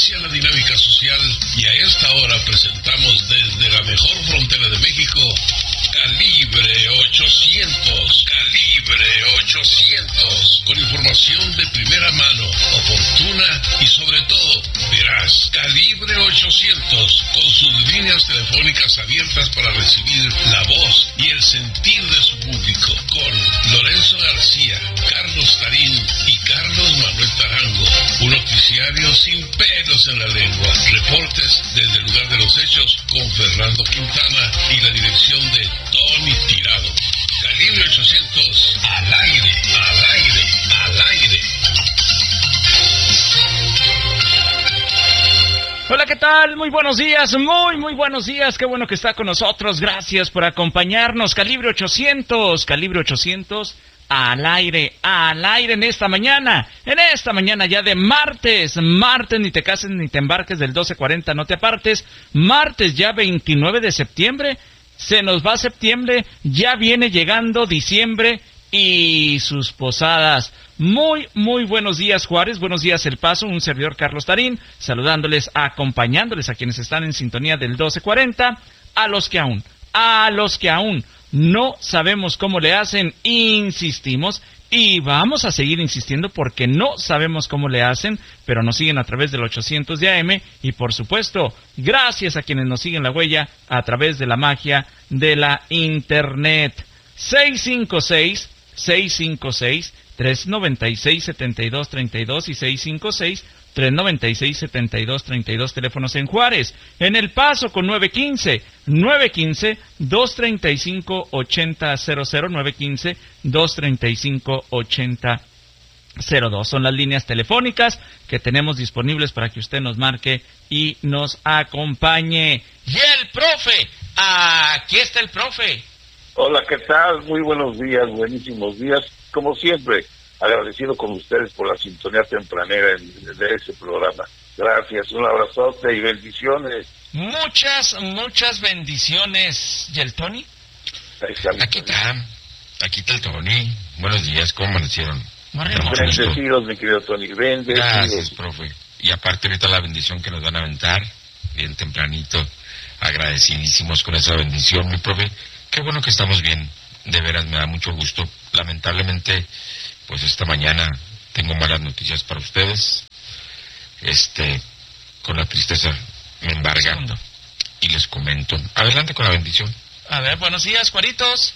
Inicia la dinámica social y a esta hora presentamos desde la mejor frontera de México, Calibre 800. Calibre 800. Con información de primera mano, oportuna y sobre todo veraz. Calibre 800. Con sus líneas telefónicas abiertas para recibir la voz y el sentir de su público. Con Lorenzo García, Carlos Tarín y Carlos Manuel Tarango. Un noticiario sin pelos en la lengua. Reportes desde el lugar de los hechos con Fernando Quintana y la dirección de Tony Tirado. Calibre 800 al aire, al aire, al aire. Hola, ¿qué tal? Muy buenos días, muy buenos días. Qué bueno que está con nosotros. Gracias por acompañarnos. Calibre 800 al aire en esta mañana ya de martes, ni te cases ni te embarques del 12:40, no te apartes, martes ya 29 de septiembre, se nos va septiembre, ya viene llegando diciembre y sus posadas. Muy buenos días, Juárez, buenos días, El Paso, un servidor Carlos Tarín, saludándoles, acompañándoles a quienes están en sintonía del 12:40, a los que aún no sabemos cómo le hacen, insistimos y vamos a seguir insistiendo porque no sabemos cómo le hacen, pero nos siguen a través del 800 de AM y por supuesto, gracias a quienes nos siguen la huella a través de la magia de la Internet. 656-396-7232 y 656-396-7232, teléfonos en Juárez. En El Paso con 915-235-8000, 915-235-8002. Son las líneas telefónicas que tenemos disponibles para que usted nos marque y nos acompañe. Y el profe, aquí está el profe. Hola, ¿qué tal? Muy buenos días, buenísimos días. Como siempre, agradecido con ustedes por la sintonía tempranera de ese programa. Gracias, un abrazote y bendiciones. Muchas bendiciones. ¿Y el Tony? Aquí está el Tony. Buenos días, ¿cómo amanecieron? Bendecidos, mi querido Tony, bendecidos. Gracias, profe. Y aparte ahorita la bendición que nos van a aventar, bien tempranito, agradecidísimos con esa bendición, mi profe. Qué bueno que estamos bien, de veras me da mucho gusto. Lamentablemente, pues esta mañana tengo malas noticias para ustedes. Con la tristeza me embargan y les comento. Adelante con la bendición. A ver, buenos días, Juaritos.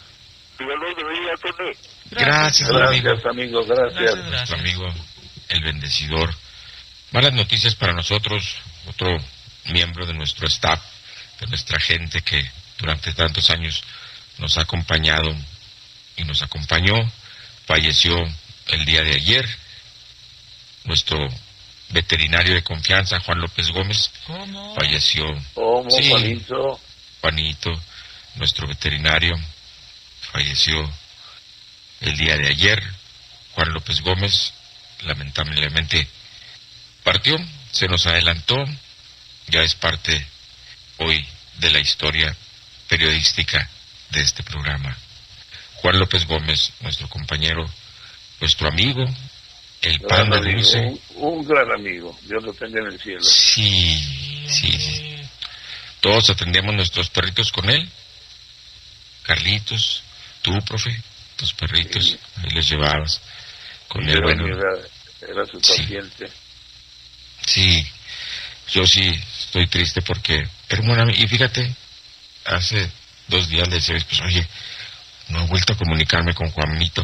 Gracias, amigo, gracias. Nuestro amigo, el bendecidor. Malas noticias para nosotros, otro miembro de nuestro staff, de nuestra gente que durante tantos años nos ha acompañado y nos acompañó, falleció el día de ayer, nuestro veterinario de confianza, Juan López Gómez. ¿Cómo? Falleció. ¿Cómo, sí, Juanito, nuestro veterinario, falleció el día de ayer. Juan López Gómez, lamentablemente, partió, se nos adelantó, ya es parte hoy de la historia periodística de este programa. Juan López Gómez, nuestro compañero, nuestro amigo, el Panda Dulce. Un gran amigo, Dios lo tenga en el cielo. Sí. Todos atendíamos nuestros perritos con él. Carlitos, tú, profe, tus perritos, sí. Ahí los llevabas con él. Bueno, era su paciente. Sí, yo sí estoy triste porque hermano, y fíjate, hace 2 días le decía, pues oye, no he vuelto a comunicarme con Juanito,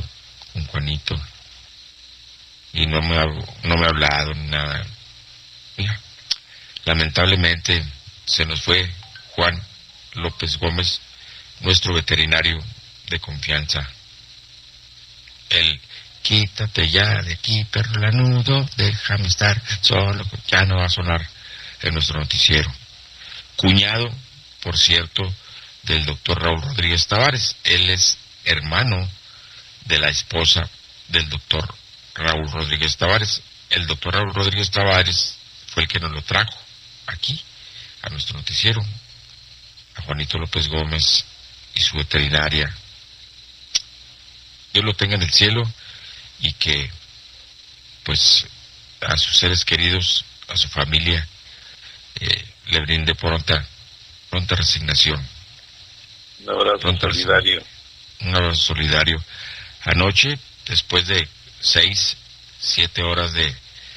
y no me ha hablado ni nada. Mira, lamentablemente se nos fue Juan López Gómez, nuestro veterinario de confianza. El quítate ya de aquí, perro lanudo, déjame estar solo, ya no va a sonar en nuestro noticiero. Cuñado, por cierto, del doctor Raúl Rodríguez Tavares. Él es hermano de la esposa del doctor Raúl Rodríguez Tavares. El doctor Raúl Rodríguez Tavares fue el que nos lo trajo aquí, a nuestro noticiero, a Juanito López Gómez y su veterinaria. Dios lo tenga en el cielo y que, pues, a sus seres queridos, a su familia, le brinde pronta resignación. Un abrazo solidario. Un abrazo solidario. Anoche, después de 6-7 horas de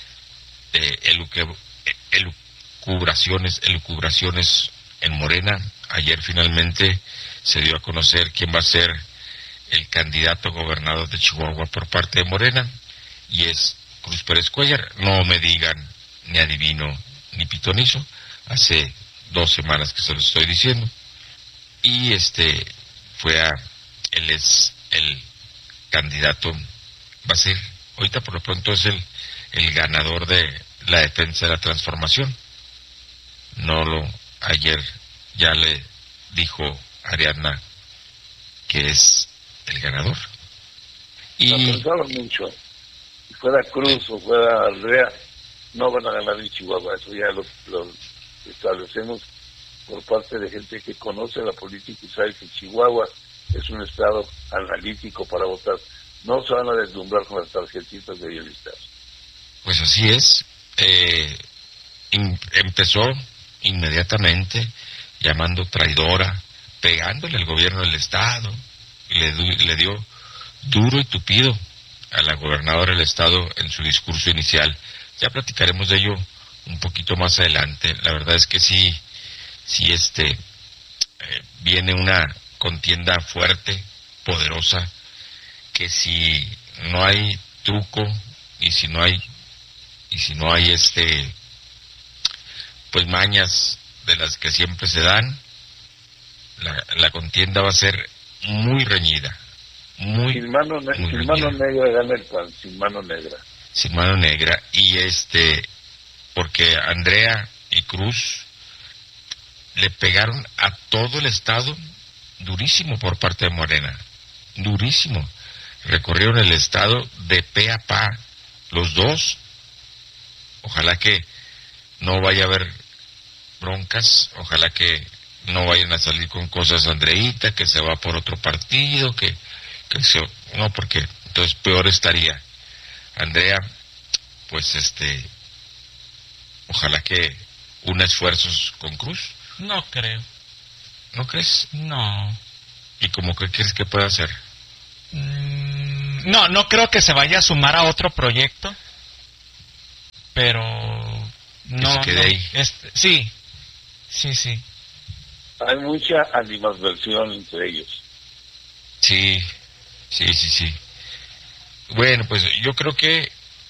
elucubraciones en Morena, ayer finalmente se dio a conocer quién va a ser el candidato a gobernador de Chihuahua por parte de Morena, y es Cruz Pérez Cuéllar. No me digan ni adivino ni pitonizo, hace 2 semanas que se lo estoy diciendo, y él es el candidato, va a ser, ahorita por lo pronto es el ganador de la defensa de la transformación. Ayer ya le dijo Ariadna que es el ganador. Y lo pensaron mucho. Si fuera Cruz o fuera Andrea, no van a ganar en Chihuahua. Eso ya lo establecemos por parte de gente que conoce la política y sabe que Chihuahua es un estado analítico para votar. No se van a deslumbrar con las tarjetitas de bienestar. Pues así es. Empezó inmediatamente llamando traidora, pegándole al gobierno del estado, le dio duro y tupido a la gobernadora del estado en su discurso inicial. Ya platicaremos de ello un poquito más adelante. La verdad es que sí viene una contienda fuerte, poderosa, que si no hay truco y si no hay pues mañas de las que siempre se dan, la contienda va a ser muy reñida, sin mano negra gana el PAN, sin mano negra, y porque Andrea y Cruz le pegaron a todo el estado durísimo por parte de Morena, durísimo. Recorrieron el estado de pe a pa, los dos. Ojalá que no vaya a haber broncas, ojalá que no vayan a salir con cosas Andreita, que se va por otro partido, no, porque entonces peor estaría. Andrea, pues ojalá que una esfuerzos con Cruz. No creo. ¿No crees? No. ¿Y cómo que crees que puede hacer? No creo que se vaya a sumar a otro proyecto, pero no. Se quede ahí. Sí. Hay mucha animadversión entre ellos. Sí. Bueno, pues yo creo que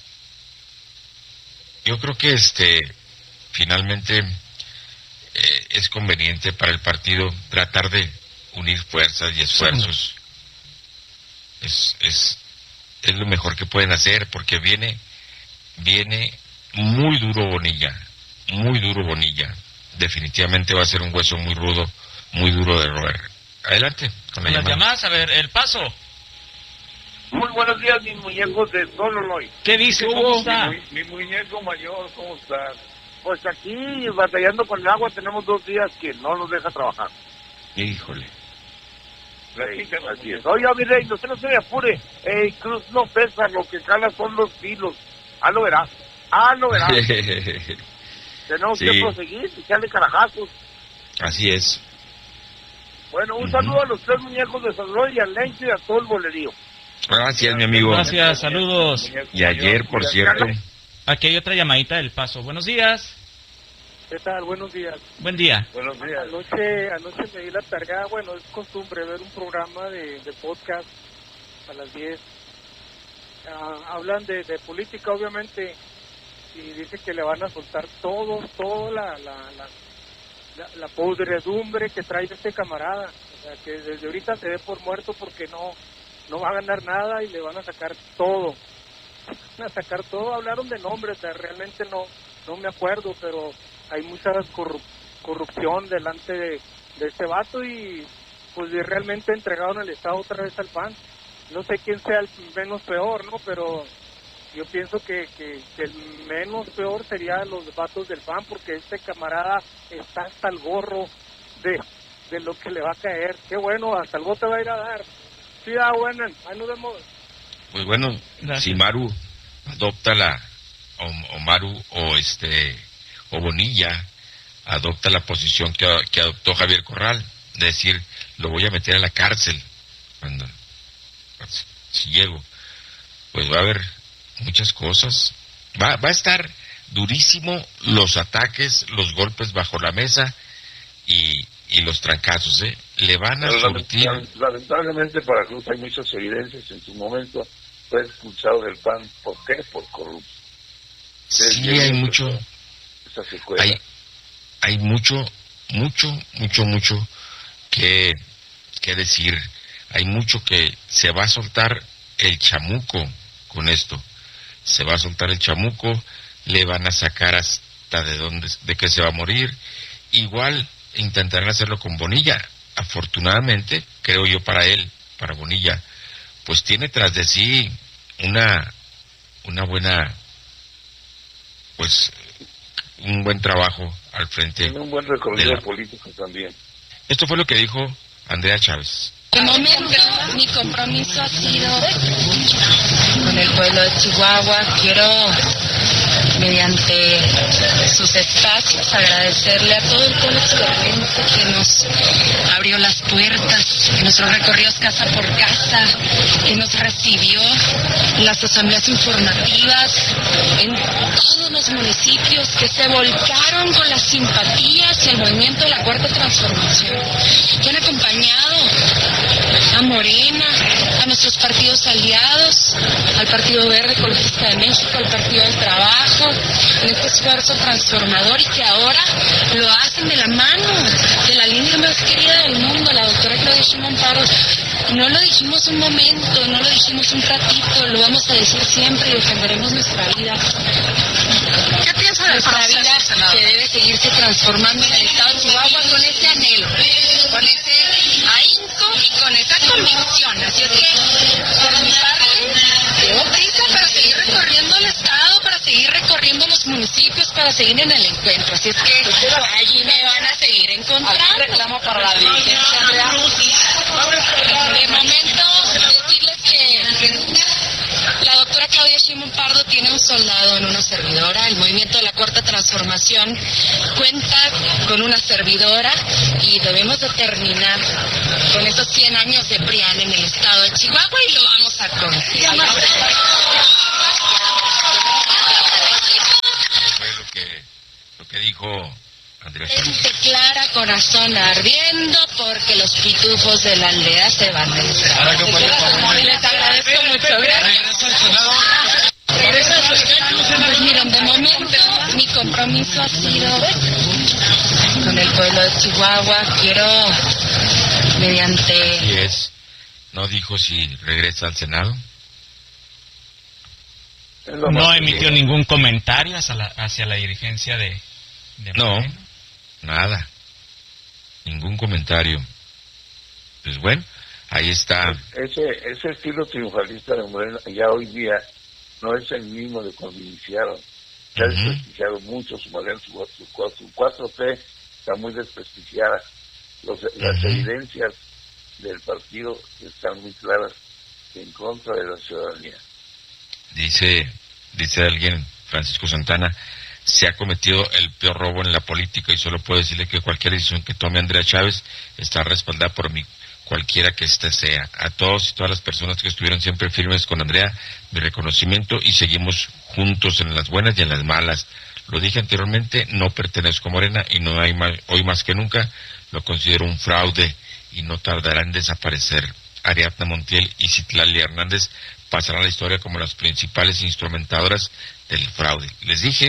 finalmente es conveniente para el partido tratar de unir fuerzas y esfuerzos. Es lo mejor que pueden hacer, porque viene muy duro Bonilla. Definitivamente va a ser un hueso muy rudo, muy duro de roer. Adelante con las llamadas. A ver, El Paso. Muy buenos días, mis muñecos de Sololoy. ¿Qué dice? ¿Cómo está? Mi muñeco mayor, ¿cómo estás? Pues aquí, batallando con el agua, tenemos 2 días que no nos deja trabajar. Híjole. Así es. Oiga, mi rey, usted no se me apure. Cruz no pesa, lo que cala son los kilos. Lo verá. Tenemos que proseguir y echarle carajazos. Así es. Bueno, un saludo a los 3 muñecos de San Luis y al Lencho y a todo el bolerío. Gracias, mi amigo. Gracias, saludos. Y ayer, por cierto... Aquí hay otra llamadita del Paso. Buenos días. ¿Qué tal? Buenos días. Buen día. Buenos días. Anoche me di la tarea, bueno, es costumbre ver un programa de podcast a las 10. Hablan de política, obviamente, y dice que le van a soltar toda la podredumbre que trae este camarada. O sea, que desde ahorita se dé por muerto porque no va a ganar nada y le van a sacar todo. Hablaron de nombres, realmente no me acuerdo, pero hay mucha corrupción delante de este vato y pues realmente entregaron el Estado otra vez al PAN. No sé quién sea el menos peor, ¿no? Pero yo pienso que el menos peor sería los vatos del PAN, porque este camarada está hasta el gorro de lo que le va a caer. Qué bueno, hasta el bote va a ir a dar. Sí, bueno, ahí nos vemos. Pues bueno, gracias. Si Maru adopta Maru o Bonilla adopta la posición que adoptó Javier Corral, de decir, lo voy a meter a la cárcel si llego, pues va a haber muchas cosas. Va a estar durísimo los ataques, los golpes bajo la mesa y los trancazos, le van a surtir. Lamentablemente para Cruz hay muchas evidencias. En su momento fue expulsado del PAN. ¿Por qué? Por corrupto. Sí, hay mucho. Esa secuela. Hay mucho que decir. Hay mucho que se va a soltar el chamuco con esto. Se va a soltar el chamuco, le van a sacar hasta de qué se va a morir. Igual intentarán hacerlo con Bonilla. Afortunadamente, creo yo para Bonilla, pues tiene tras de sí una buena, pues un buen trabajo al frente. Tiene un buen recorrido político también. Esto fue lo que dijo Andrea Chávez. De momento, mi compromiso ha sido con el pueblo de Chihuahua. Quiero, mediante sus espacios, agradecerle a todo el pueblo chihuahuense que nos abrió las puertas en nuestros recorridos casa por casa, que nos recibió en las asambleas informativas, en todos los municipios, que se volcaron con las simpatías y el movimiento de la Cuarta Transformación, que han acompañado a Morena, a nuestros partidos aliados, al Partido Verde Ecologista de México, al Partido del Trabajo, en este esfuerzo transformador, y que ahora lo hacen de la mano de la línea más querida del mundo, la doctora Claudia Sheinbaum Pardo. No lo dijimos un momento, no lo dijimos un ratito, lo vamos a decir siempre y defenderemos nuestra vida. ¿Qué piensa de nuestra vida que debe seguirse transformando en el Estado de Chihuahua con ese anhelo, con ese ahínco y con esa convicción? Así es que, por mi parte, tengo prisa para seguir recorriendo el Estado, para seguir recorriendo los municipios, para seguir en el encuentro. Así es que allí me van a seguir encontrando. Reclamo para la dirigencia. De momento, decirles que la doctora Claudia Sheinbaum Pardo tiene un soldado en una servidora. El movimiento de la Cuarta Transformación cuenta con una servidora y debemos de terminar con estos 100 años de PRIAN en el estado de Chihuahua y lo vamos a conseguir. Lo que dijo Andrea. Declara corazón ardiendo porque los pitufos de la aldea se van a entrar. Les agradezco mucho. Pues miren, de momento mi compromiso ha sido con el pueblo de Chihuahua. Quiero, mediante... Así es. ¿No dijo si regresa al Senado? No emitió ningún comentario hacia la dirigencia de no, nada. Ningún comentario. Pues bueno, ahí está. Ese estilo triunfalista de Morena ya hoy día no es el mismo de cuando iniciaron. Se ha desprestigiado mucho su modelo, su 4T está muy desprestigiada. Las evidencias del partido están muy claras en contra de la ciudadanía. Dice alguien, Francisco Santana, se ha cometido el peor robo en la política y solo puedo decirle que cualquier decisión que tome Andrea Chávez está respaldada por mí, cualquiera que ésta sea. A todos y todas las personas que estuvieron siempre firmes con Andrea, mi reconocimiento, y seguimos juntos en las buenas y en las malas. Lo dije anteriormente, no pertenezco a Morena y no hay hoy más que nunca lo considero un fraude y no tardará en desaparecer. Ariadna Montiel y Citlali Hernández pasarán a la historia como las principales instrumentadoras del fraude. Les dije,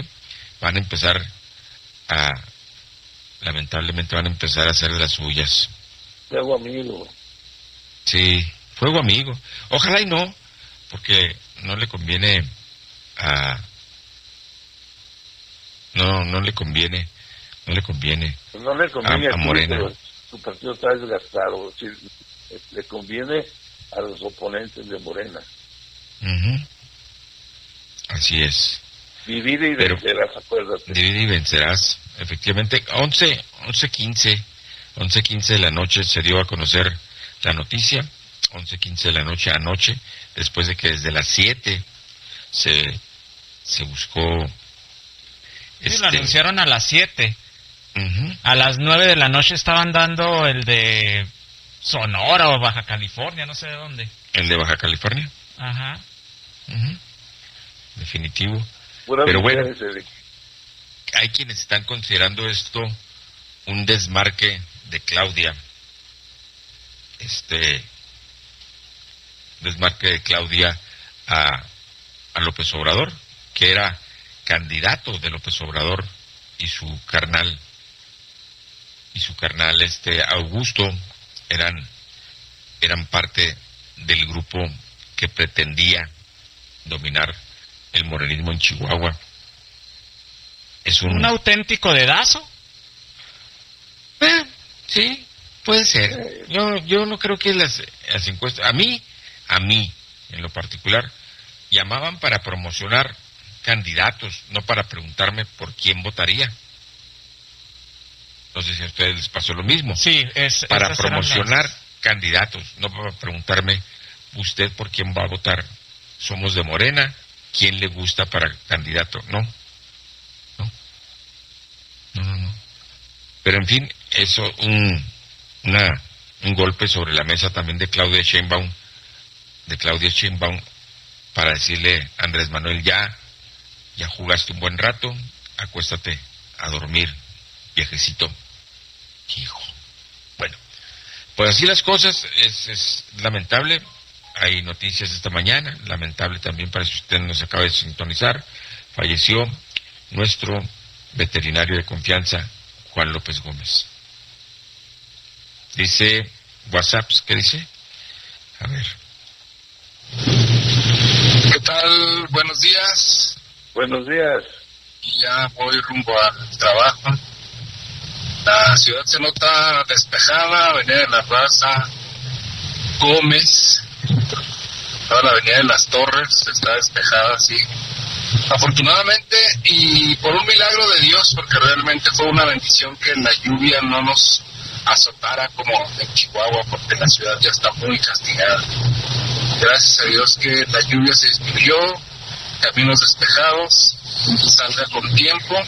lamentablemente van a empezar a hacer de las suyas. Fuego amigo. Sí, fuego amigo. Ojalá y no, porque no le conviene no le conviene a Morena. Su partido está desgastado. Le conviene a los oponentes de Morena. Así es. Divide y vencerás, acuérdate. Divide y vencerás, efectivamente. 11:15 de la noche se dio a conocer la noticia. 11:15 de la noche anoche, después de que desde las 7 se se buscó... Sí, lo anunciaron a las 7. Uh-huh. A las 9 de la noche estaban dando el de Sonora o Baja California, no sé de dónde. ¿El de Baja California? Ajá. Uh-huh. Definitivo. Pero bueno, hay quienes están considerando esto un desmarque de Claudia. Desmarque de Claudia a López Obrador, que era candidato de López Obrador, y su carnal Augusto eran parte del grupo que pretendía dominar el morenismo en Chihuahua. Es un auténtico dedazo. Sí, puede ser. Yo no creo que las encuestas, a mí en lo particular, llamaban para promocionar candidatos, no para preguntarme por quién votaría. No sé si a ustedes les pasó lo mismo. Sí, para promocionar candidatos, no para preguntarme usted por quién va a votar. Somos de Morena, ¿quién le gusta para candidato? No. Pero en fin, eso un golpe sobre la mesa también de Claudia Sheinbaum, para decirle a Andrés Manuel, ya jugaste un buen rato, acuéstate a dormir, viejecito. Hijo. Bueno, pues así las cosas, es lamentable. Hay noticias esta mañana, lamentable también para si usted nos acaba de sintonizar. Falleció nuestro veterinario de confianza, Juan López Gómez. Dice WhatsApp, ¿qué dice? A ver. ¿Qué tal? Buenos días. Buenos días. Ya voy rumbo al trabajo. La ciudad se nota despejada, Avenida de la Raza, Gómez, toda la Avenida de las Torres está despejada, sí. Afortunadamente, y por un milagro de Dios, porque realmente fue una bendición que la lluvia no nos azotara como en Chihuahua, porque la ciudad ya está muy castigada. Gracias a Dios que la lluvia se disminuyó, caminos despejados, salga con tiempo.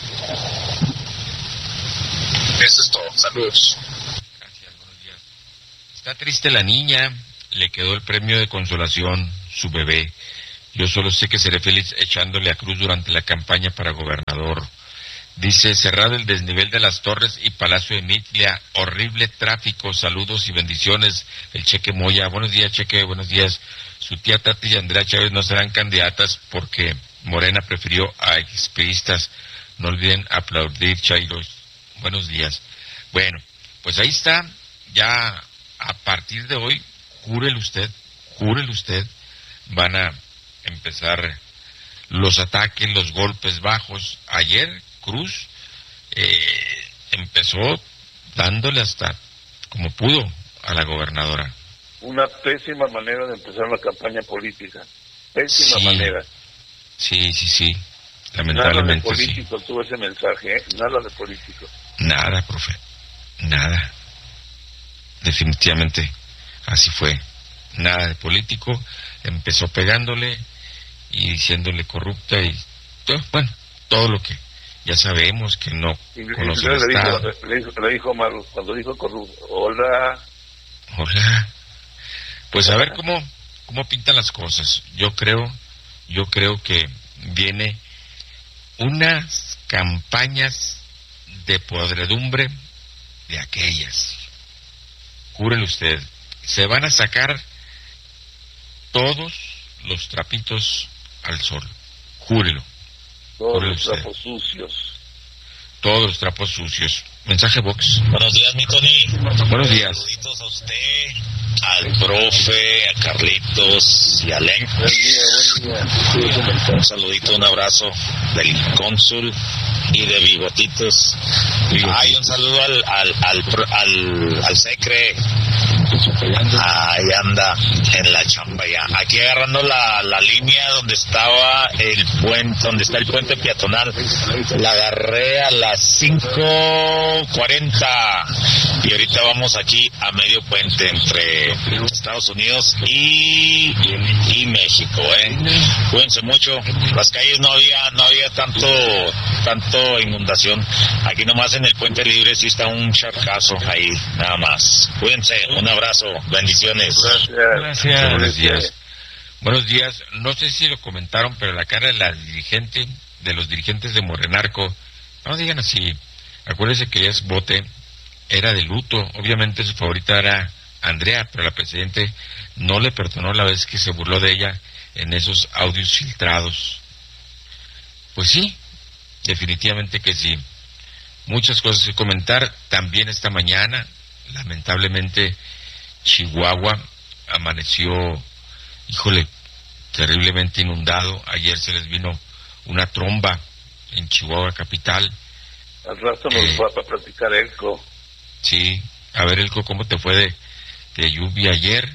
Eso es todo, saludos. Gracias, buenos días. Está triste la niña, le quedó el premio de consolación, su bebé. Yo solo sé que seré feliz echándole a cruz durante la campaña para gobernador. Dice, cerrado el desnivel de las Torres y Palacio de Mitlia, horrible tráfico, saludos y bendiciones. El Cheque Moya, buenos días Cheque, buenos días. Su tía Tati y Andrea Chávez no serán candidatas porque Morena prefirió a expriistas. No olviden aplaudir, Chairos. Buenos días. Bueno, pues ahí está, ya a partir de hoy, júrele usted, van a empezar los ataques, los golpes bajos. Ayer Cruz empezó dándole hasta como pudo a la gobernadora. Una pésima manera de empezar una campaña política. Pésima manera. Sí. Lamentablemente nada de político tuvo ese mensaje, ¿eh? Nada de político. Nada, profe. Nada. Definitivamente así fue. Nada de político. Empezó pegándole y diciéndole corrupta y todo lo que ya sabemos que no conoce el Estado. Le dijo Maru, cuando dijo corrupto, hola. Pues a ver cómo pintan las cosas. Yo creo que viene unas campañas de podredumbre de aquellas. Júrele usted, se van a sacar todos los trapitos al sol. Júrelo. Todos los trapos sucios. Todos los trapos sucios. Mensaje box. Buenos días, mi Tony. Buenos días. Saluditos a usted, al profe, a Carlitos y a Len. Buen día. Un saludito, un abrazo del cónsul y de Bigotitos. Ay, un saludo al secre. Ahí anda en la chamba ya. Aquí agarrando la línea donde estaba el puente, donde está el puente peatonal. La agarré a las 5:40 y ahorita vamos aquí a medio puente entre Estados Unidos y México, Cuídense mucho. Las calles no había tanto inundación. Aquí nomás en el puente libre sí está un charcazo ahí, nada más. Cuídense, un abrazo, bendiciones. Gracias. Buenos días. Buenos días. No sé si lo comentaron, pero la cara de los dirigentes de Morenarco, no digan así. Acuérdense que ella es bote, era de luto. Obviamente su favorita era Andrea, pero la presidente no le perdonó la vez que se burló de ella en esos audios filtrados. Pues sí, definitivamente que sí. Muchas cosas que comentar. También esta mañana, lamentablemente, Chihuahua amaneció, terriblemente inundado. Ayer se les vino una tromba en Chihuahua capital. Al rato nos va a platicar Elco. Sí, a ver Elco, ¿cómo te fue de lluvia ayer?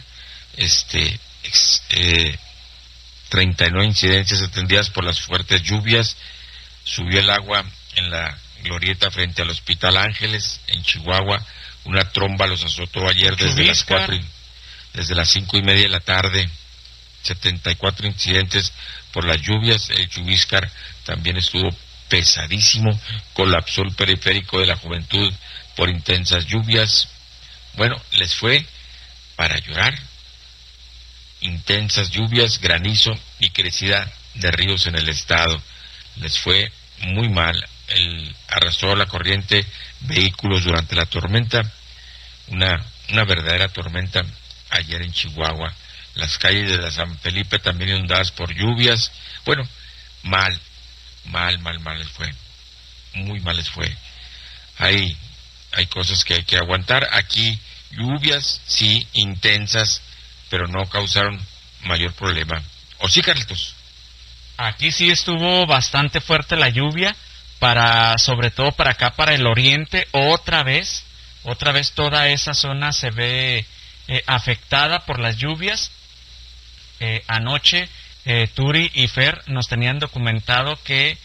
39 incidencias atendidas por las fuertes lluvias. Subió el agua en la glorieta frente al Hospital Ángeles en Chihuahua. Una tromba los azotó ayer desde las 5:30 de la tarde. 74 incidentes por las lluvias. El Chubíscar también estuvo pesadísimo. Colapsó el periférico de la Juventud por intensas lluvias. Bueno, les fue para llorar. Intensas lluvias, granizo y crecida de ríos en el estado. Les fue muy mal. Arrastró la corriente vehículos durante la tormenta. Una verdadera tormenta ayer en Chihuahua. Las calles de la San Felipe también inundadas por lluvias. Bueno, mal les fue. Muy mal les fue. Hay cosas que hay que aguantar. Aquí lluvias, sí, intensas, pero no causaron mayor problema. ¿O sí, Carlitos? Aquí sí estuvo bastante fuerte la lluvia, sobre todo para acá, para el oriente. Otra vez toda esa zona se ve afectada por las lluvias. Anoche Turi y Fer nos tenían documentado que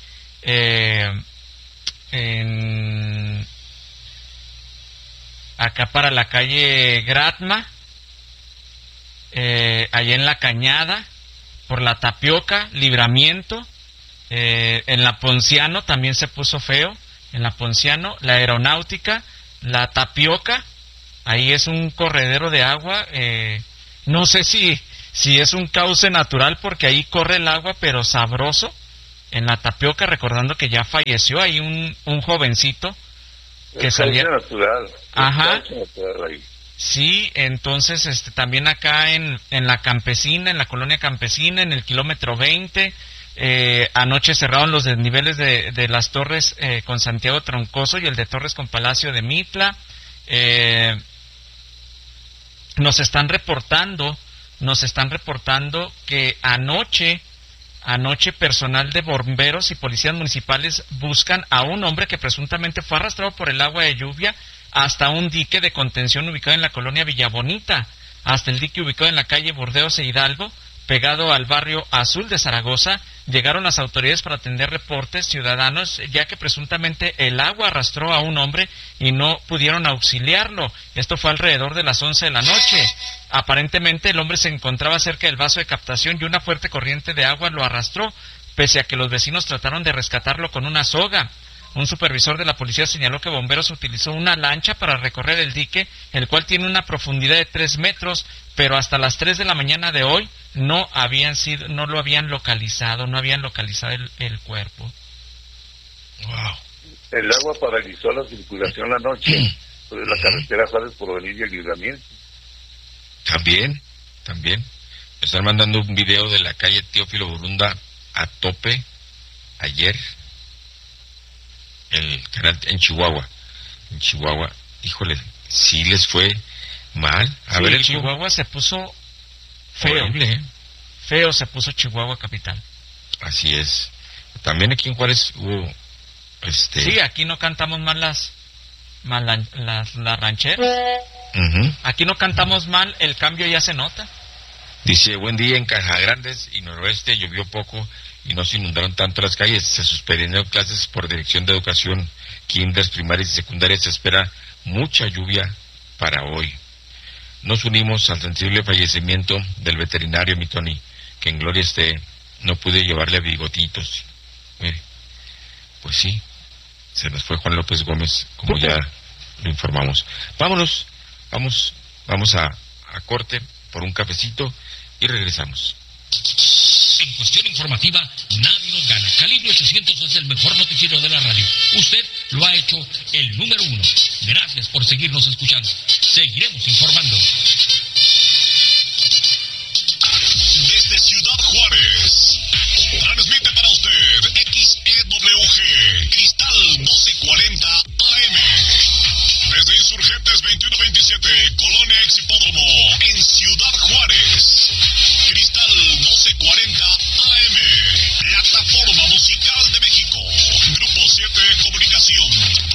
acá para la calle Gratma, allá en la Cañada, por la Tapioca, Libramiento, en la Ponciano también se puso feo, en la Ponciano, la Aeronáutica, la Tapioca, ahí es un corredero de agua, no sé si es un cauce natural porque ahí corre el agua, pero sabroso, en la Tapioca, recordando que ya falleció ahí un jovencito que salía natural. Ajá. Natural ahí. Sí, entonces también acá en la Campesina, en la colonia Campesina, en el kilómetro 20, anoche cerraron los desniveles de las Torres con Santiago Troncoso y el de Torres con Palacio de Mitla. Nos están reportando que anoche personal de bomberos y policías municipales buscan a un hombre que presuntamente fue arrastrado por el agua de lluvia hasta un dique de contención ubicado en la colonia Villabonita, hasta el dique ubicado en la calle Burdeos e Hidalgo, pegado al barrio Azul de Zaragoza. Llegaron las autoridades para atender reportes ciudadanos, ya que presuntamente el agua arrastró a un hombre y no pudieron auxiliarlo. Esto fue alrededor de las 11 de la noche. Aparentemente el hombre se encontraba cerca del vaso de captación y una fuerte corriente de agua lo arrastró, pese a que los vecinos trataron de rescatarlo con una soga. Un supervisor de la policía señaló que bomberos utilizó una lancha para recorrer el dique, el cual tiene una profundidad de 3 metros, pero hasta las 3 de la mañana de hoy no lo habían localizado el cuerpo. Wow. El agua paralizó la circulación la noche sobre la carretera Juárez Porvenir y el Libramiento. También. Me están mandando un video de la calle Teófilo Burunda a tope ayer. El canal en Chihuahua, híjole, sí les fue mal. A ver, Chihuahua se puso feo, horrible, feo se puso Chihuahua capital. Así es. También aquí en Juárez hubo, Sí, aquí no cantamos mal las rancheras. Uh-huh. Aquí no cantamos mal, el cambio ya se nota. Dice, buen día en Cajagrandes y Noroeste, llovió poco y no se inundaron tanto las calles. Se suspendieron clases por Dirección de Educación, kinders, primarias y secundarias. Se espera mucha lluvia para hoy. Nos unimos al sensible fallecimiento del veterinario, mi Tony, que en gloria esté. No pude llevarle a bigotitos. Mire, pues sí, se nos fue Juan López Gómez, como ya lo informamos. Vámonos, vamos a corte por un cafecito y regresamos. En cuestión informativa, nadie nos gana. Calibre 800 es el mejor noticiero de la radio. Usted lo ha hecho el número 1. Gracias por seguirnos escuchando. Seguiremos informando. Desde Ciudad Juárez, transmite para usted XEWG, Cristal 1240 AM. Desde Insurgentes 2127, Colonia Exhipódromo, en Ciudad Juárez. Cristal 1240 AM, plataforma musical de México. Grupo 7 Comunicación.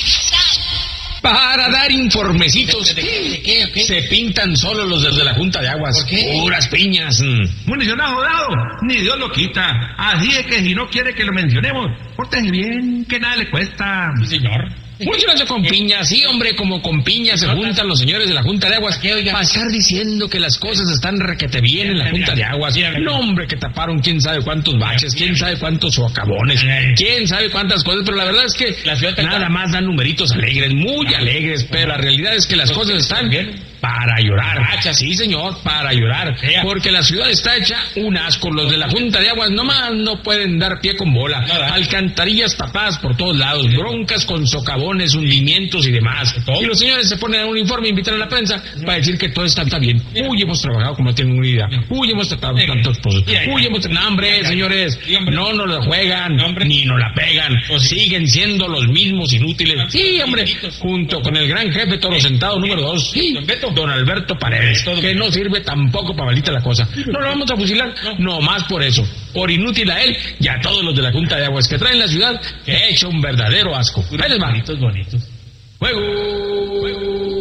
Para dar informecitos. ¿De qué? Se pintan solo los desde la Junta de Aguas. ¿Por qué? Puras piñas. Municionado dado, ni Dios lo quita. Así es que si no quiere que lo mencionemos, pórtese bien, que nada le cuesta. Sí, señor. Funcionando con piñas, sí, hombre, como con piñas se juntan los señores de la Junta de Aguas. Para estar diciendo que las cosas están requete bien en la Junta de Aguas. No, hombre, que taparon quién sabe cuántos baches, quién sabe cuántos socavones, quién sabe cuántas cosas, pero la verdad es que nada más dan numeritos alegres, muy alegres, pero la realidad es que las cosas están para llorar. Sí, señor, para llorar. Porque la ciudad está hecha un asco. Los de la Junta de Aguas nomás no pueden dar pie con bola. Alcantarillas tapadas por todos lados, broncas con socavones, hundimientos y demás. Y los señores se ponen a un informe, invitan a la prensa para decir que todo está bien. Uy, hemos trabajado como no tienen una idea. Uy, hemos tratado tantos cosas. Uy, hemos... No, hombre, señores, no nos la juegan, ni nos la pegan. Siguen siendo los mismos inútiles. Sí, hombre, junto con el gran jefe Toro Sentado número 2. Sí, don Alberto Paredes, que no sirve tampoco para maldita la cosa. No lo vamos a fusilar, no más por eso. Por inútil a él y a todos los de la Junta de Aguas que traen la ciudad, que ha hecho un verdadero asco. Ahí les va. Bonitos. Juego.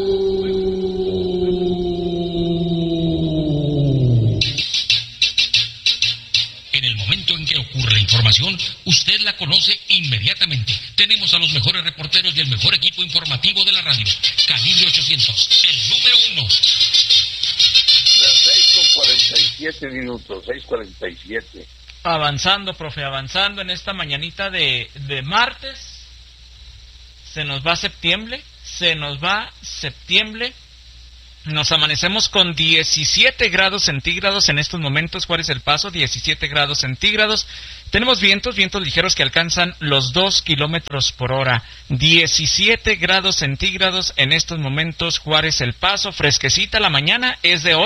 En el momento en que ocurre la información, usted la conoce inmediatamente. Tenemos a los mejores reporteros y el mejor equipo informativo de la radio. Calibre 800, el número 1. Las 6:47, 6:47. Avanzando, profe, avanzando en esta mañanita de martes. Se nos va septiembre. Nos amanecemos con 17 grados centígrados en estos momentos. ¿Cuál es el Paso? 17 grados centígrados. Tenemos vientos ligeros que alcanzan los 2 kilómetros por hora. 17 grados centígrados en estos momentos. Juárez, El Paso, fresquecita la mañana. Es de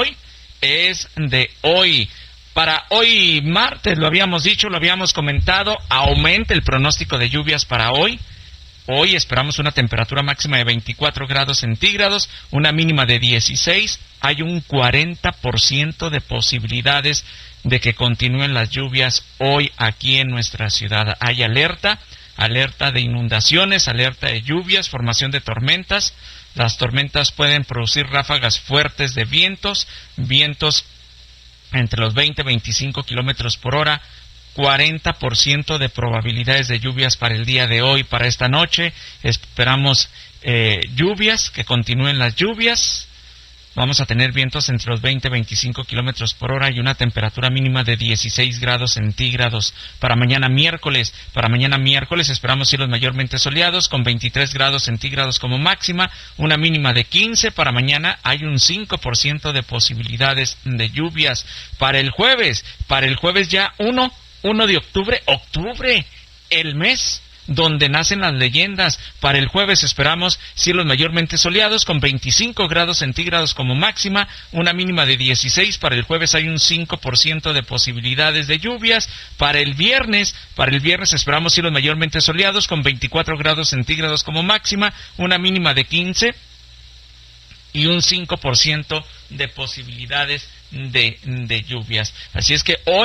hoy. Para hoy martes, lo habíamos dicho, lo habíamos comentado, aumenta el pronóstico de lluvias para hoy. Hoy esperamos una temperatura máxima de 24 grados centígrados, una mínima de 16. Hay un 40% de posibilidades de que continúen las lluvias hoy aquí en nuestra ciudad. Hay alerta de inundaciones, alerta de lluvias, formación de tormentas. Las tormentas pueden producir ráfagas fuertes de vientos entre los 20 y 25 kilómetros por hora. 40% de probabilidades de lluvias para el día de hoy, para esta noche. Esperamos lluvias, que continúen las lluvias. Vamos a tener vientos entre los 20 y 25 kilómetros por hora y una temperatura mínima de 16 grados centígrados. Para mañana miércoles esperamos cielos mayormente soleados con 23 grados centígrados como máxima, una mínima de 15. Para mañana hay un 5% de posibilidades de lluvias. Para el jueves ya 1 de octubre, el mes donde nacen las leyendas. Para el jueves esperamos cielos mayormente soleados con 25 grados centígrados como máxima, una mínima de 16. Para el jueves hay un 5% de posibilidades de lluvias. Para el viernes esperamos cielos mayormente soleados con 24 grados centígrados como máxima, una mínima de 15 y un 5% de posibilidades de lluvias. Así es que hoy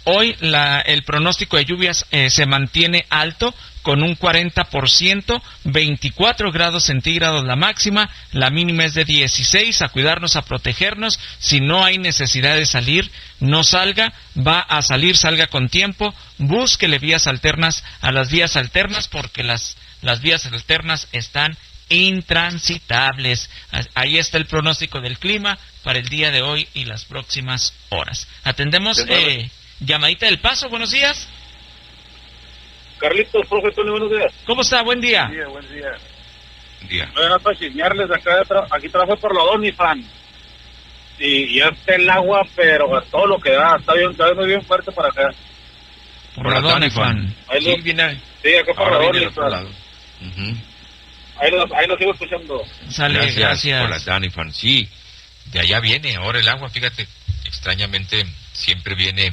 Hoy el pronóstico de lluvias se mantiene alto con un 40%, 24 grados centígrados la máxima, la mínima es de 16, a cuidarnos, a protegernos. Si no hay necesidad de salir, no salga, va a salir, salga con tiempo, búsquele vías alternas a las vías alternas, porque las vías alternas están intransitables. Ahí está el pronóstico del clima para el día de hoy y las próximas horas. Atendemos llamadita del Paso, buenos días. Carlitos, profe Tony, buenos días. ¿Cómo está? Buen día. Buen día. Buen día. Bueno, para chismearles, aquí trabajo por la Donifan. Y ya está el agua, pero a todo lo que da, está muy bien fuerte para acá. Por la Donifan. Sí, viene. Sí, acá por la Donifan. Ahí lo sigo escuchando. Sale, gracias. Por la Donifan, sí. De allá viene ahora el agua, fíjate, extrañamente siempre viene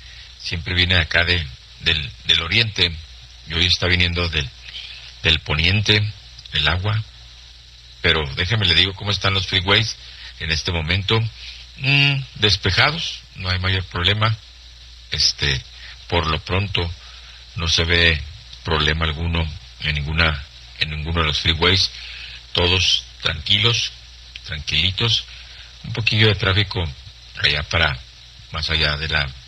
acá del oriente, y hoy está viniendo del poniente el agua, pero déjeme le digo cómo están los freeways en este momento. Despejados, no hay mayor problema, por lo pronto no se ve problema alguno en ninguno de los freeways, todos tranquilitos, un poquillo de tráfico allá para más allá de la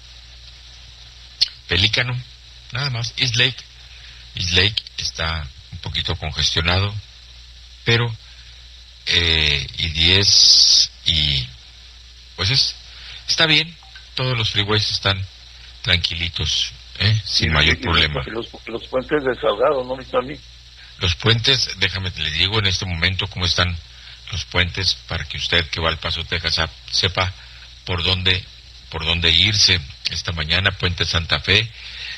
Pelícano, nada más. East Lake está un poquito congestionado, pero y 10 y pues está bien, todos los freeways están tranquilitos, sin mayor problema. Los puentes desahogados, ¿no, mi Tony? Los puentes, déjame le digo en este momento cómo están los puentes para que usted que va al Paso, Texas, sepa por dónde irse. Esta mañana Puente Santa Fe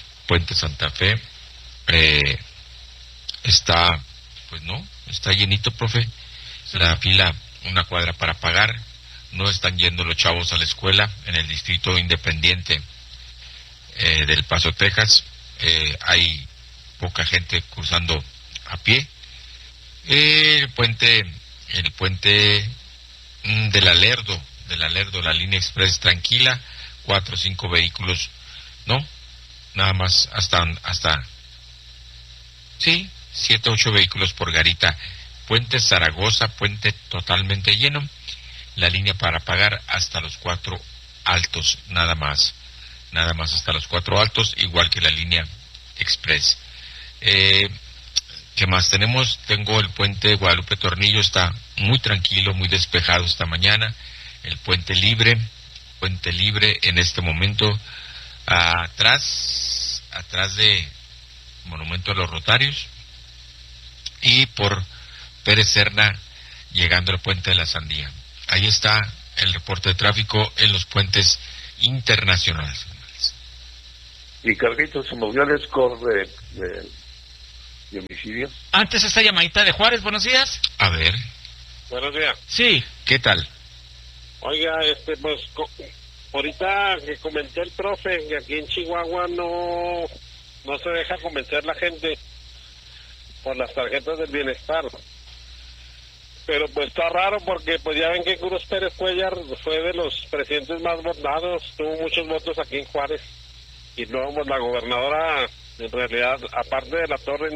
está llenito, profe. La fila, una cuadra para pagar. No están yendo los chavos a la escuela en el distrito independiente del Paso, Texas. Hay poca gente cruzando a pie. El puente del Alerdo, la línea express tranquila, 4 o 5 vehículos, ¿no? Nada más hasta 7 o 8 vehículos por garita. Puente Zaragoza, puente totalmente lleno, la línea para pagar hasta los 4 altos, nada más hasta los 4 altos, igual que la línea express. ¿Qué más tenemos? Tengo el puente Guadalupe Tornillo, está muy tranquilo, muy despejado esta mañana. El puente libre en este momento, atrás de Monumento a los Rotarios, y por Pérez Serna, llegando al puente de la Sandía. Ahí está el reporte de tráfico en los puentes internacionales. Y Carlitos, se movió el score de homicidios. Antes esta llamadita de Juárez, buenos días. A ver. Buenos días. Sí. ¿Qué tal? Oiga, pues ahorita que comenté el profe que aquí en Chihuahua no se deja convencer la gente por las tarjetas del bienestar. Pero pues está raro porque pues ya ven que Cruz Pérez Cuellar fue de los presidentes más votados, tuvo muchos votos aquí en Juárez, y luego pues la gobernadora en realidad, aparte de la torre,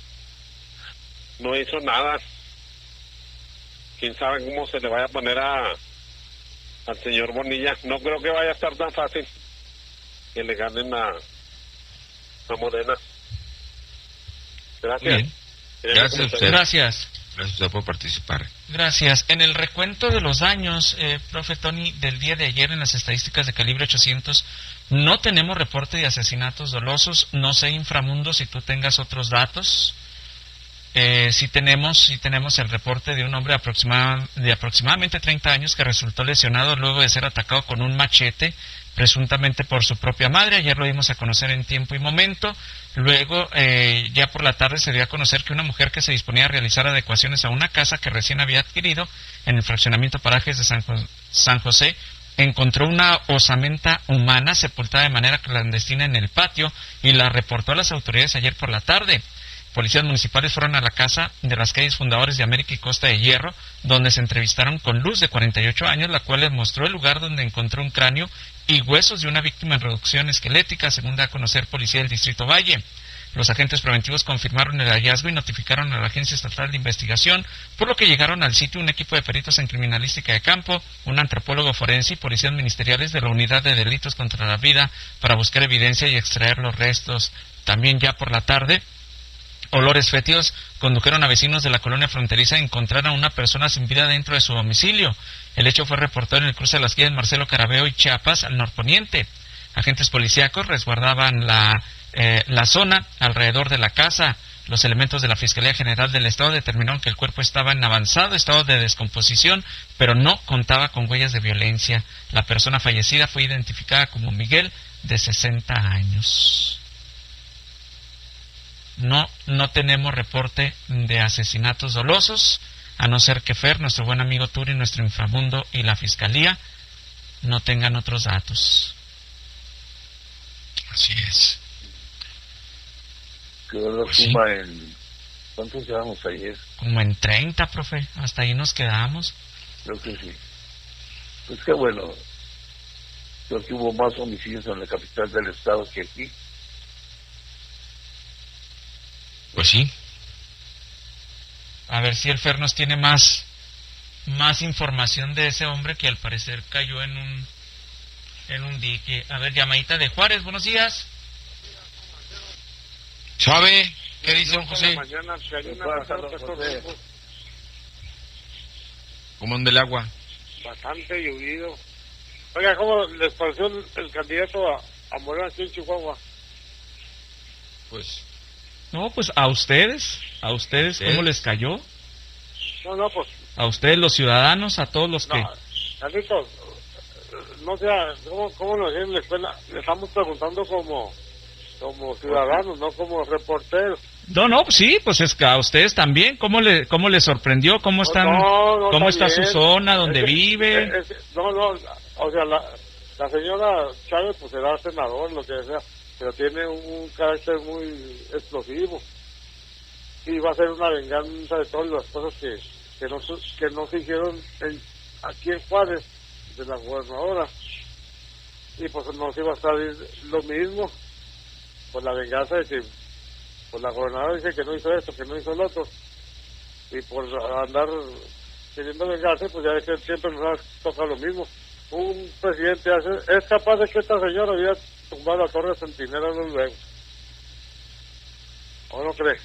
no hizo nada. Quién sabe cómo se le vaya a poner al señor Bonilla. No creo que vaya a estar tan fácil que le ganen a Morena. Gracias. Bien. Gracias a usted. Gracias. Gracias a usted por participar. Gracias. En el recuento de los daños, profe Tony, del día de ayer en las estadísticas de calibre 800, no tenemos reporte de asesinatos dolosos. No sé, Inframundo, si tú tengas otros datos. Sí tenemos el reporte de un hombre de aproximadamente 30 años que resultó lesionado luego de ser atacado con un machete, presuntamente por su propia madre. Ayer lo dimos a conocer en Tiempo y Momento. Luego, ya por la tarde se dio a conocer que una mujer que se disponía a realizar adecuaciones a una casa que recién había adquirido en el fraccionamiento Parajes de San José, encontró una osamenta humana sepultada de manera clandestina en el patio y la reportó a las autoridades ayer por la tarde. Policías municipales fueron a la casa de las calles Fundadores de América y Costa de Hierro, donde se entrevistaron con Luz, de 48 años, la cual les mostró el lugar donde encontró un cráneo y huesos de una víctima en reducción esquelética, según da a conocer Policía del Distrito Valle. Los agentes preventivos confirmaron el hallazgo y notificaron a la Agencia Estatal de Investigación, por lo que llegaron al sitio un equipo de peritos en criminalística de campo, un antropólogo forense y policías ministeriales de la Unidad de Delitos contra la Vida para buscar evidencia y extraer los restos. También ya por la tarde, olores fétidos condujeron a vecinos de la colonia fronteriza a encontrar a una persona sin vida dentro de su domicilio. El hecho fue reportado en el cruce de las calles Marcelo Carabeo y Chiapas, al norponiente. Agentes policíacos resguardaban la zona alrededor de la casa. Los elementos de la Fiscalía General del Estado determinaron que el cuerpo estaba en avanzado estado de descomposición, pero no contaba con huellas de violencia. La persona fallecida fue identificada como Miguel, de 60 años. No tenemos reporte de asesinatos dolosos, a no ser que Fer, nuestro buen amigo Turi, nuestro inframundo y la Fiscalía no tengan otros datos. Así es. Quedó la suma en... ¿Cuántos llevamos ayer? Como en 30, profe. Hasta ahí nos quedamos. Creo que sí. Pues qué bueno. Creo que hubo más homicidios en la capital del estado que aquí. Pues sí. A ver si el Fer nos tiene más información de ese hombre que al parecer cayó en un dique. A ver, llamadita de Juárez, buenos días. ¿Sabe qué dice don José? Mañana si hay una ¿Cómo anda el agua? bastante llovido. Oiga, ¿cómo les pareció el candidato a Morena aquí en Chihuahua? Pues... No, pues a ustedes, ¿cómo les cayó? No, pues... A ustedes los ciudadanos, a todos los que... Carlitos, no sé, ¿cómo nos en la escuela? Le estamos preguntando como ciudadanos, no como reporteros. No, pues sí, pues es que a ustedes también, ¿cómo les sorprendió? ¿Cómo están? ¿Cómo está su zona, donde vive? O sea, la señora Chávez pues será senador, lo que sea, pero tiene un carácter muy explosivo y va a ser una venganza de todas las cosas que no se hicieron aquí en Juárez de la gobernadora, y pues nos iba a salir lo mismo por la venganza de que pues la gobernadora dice que no hizo esto, que no hizo lo otro, y por andar queriendo vengarse pues ya es que siempre nos toca lo mismo. Un presidente es capaz de que esta señora había tumbado la torre Centinela luego, ¿o no cree?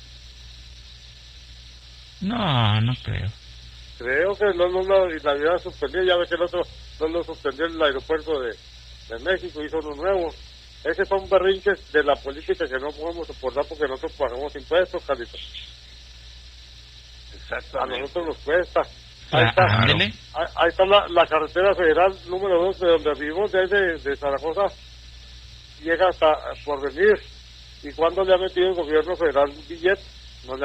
No creo. Creo que la había suspendido. Ya ve que el otro no lo suspendió en el aeropuerto de México, hizo uno nuevo. Esos son berrinches de la política que no podemos soportar porque nosotros pagamos impuestos, Carlitos. Exactamente. A nosotros nos cuesta. Ahí está la carretera federal número 2 de donde vivimos, de ahí de Zaragoza, llega hasta Porvenir. ¿Y cuándo le ha metido el gobierno federal un billete?